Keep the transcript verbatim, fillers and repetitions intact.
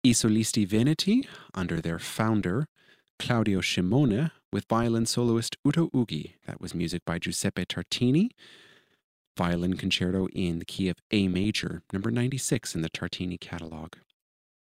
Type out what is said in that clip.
I Solisti Veneti, under their founder, Claudio Scimone, with violin soloist Udo Ughi. That was music by Giuseppe Tartini. Violin concerto in the key of A major, number ninety-six in the Tartini catalog.